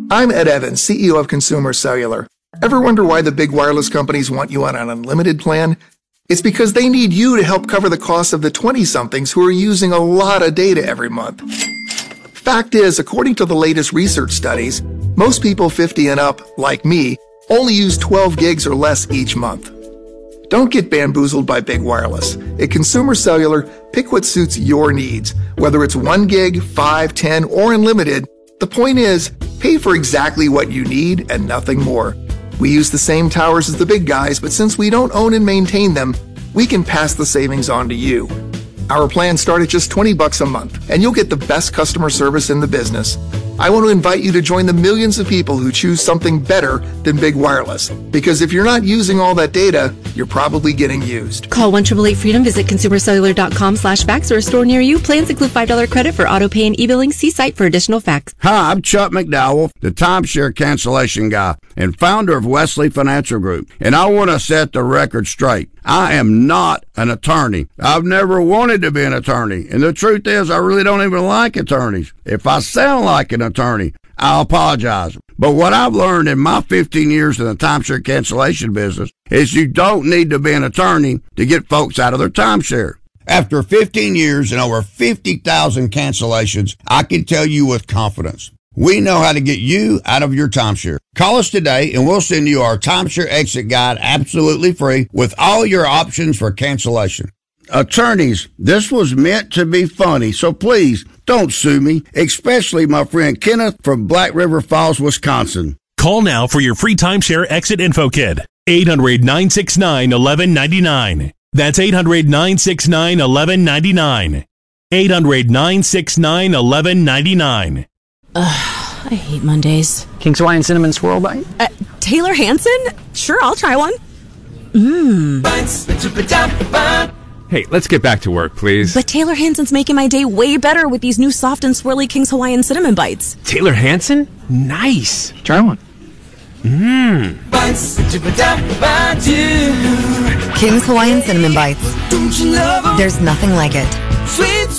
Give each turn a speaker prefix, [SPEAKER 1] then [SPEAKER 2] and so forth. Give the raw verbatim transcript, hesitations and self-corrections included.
[SPEAKER 1] I'm Ed Evans, C E O of Consumer Cellular. Ever wonder why the big wireless companies want you on an unlimited plan? It's because they need you to help cover the cost of the twenty-somethings who are using a lot of data every month. Fact is, according to the latest research studies, most people fifty and up, like me, only use twelve gigs or less each month. Don't get bamboozled by big wireless. At Consumer Cellular, pick what suits your needs. Whether it's one gig, five, ten, or unlimited, the point is, pay for exactly what you need and nothing more. We use the same towers as the big guys, but since we don't own and maintain them, we can pass the savings on to you. Our plans start at just twenty bucks a month, and you'll get the best customer service in the business. I want to invite you to join the millions of people who choose something better than big wireless. Because if you're not using all that data, you're probably getting used.
[SPEAKER 2] Call one eight eight eight freedom, visit consumercellular.com slash facts or a store near you. Plans include five dollars credit for auto pay and e-billing. See site for additional facts.
[SPEAKER 3] Hi, I'm Chuck McDowell, the timeshare cancellation guy and founder of Wesley Financial Group. And I want to set the record straight. I am not an attorney. I've never wanted to be an attorney. And the truth is, I really don't even like attorneys. If I sound like an attorney, I apologize. But what I've learned in my fifteen years in the timeshare cancellation business is you don't need to be an attorney to get folks out of their timeshare. After fifteen years and over fifty thousand cancellations, I can tell you with confidence, we know how to get you out of your timeshare. Call us today and we'll send you our timeshare exit guide absolutely free with all your options for cancellation. Attorneys, this was meant to be funny, so please don't sue me, especially my friend Kenneth from Black River Falls, Wisconsin.
[SPEAKER 4] Call now for your free timeshare exit info kit. eight hundred, nine six nine, one one nine nine. That's eight hundred, nine six nine, one one nine nine. eight hundred, nine six nine, one one nine nine.
[SPEAKER 5] Ugh, I hate Mondays.
[SPEAKER 6] King's Hawaiian Cinnamon Swirl Bite?
[SPEAKER 5] Uh, Taylor Hanson? Sure, I'll try one. Mmm.
[SPEAKER 7] Hey, let's get back to work, please.
[SPEAKER 5] But Taylor Hanson's making my day way better with these new soft and swirly King's Hawaiian Cinnamon Bites.
[SPEAKER 7] Taylor Hanson? Nice.
[SPEAKER 6] Try one.
[SPEAKER 7] Mmm.
[SPEAKER 8] King's Hawaiian Cinnamon Bites. There's nothing like it.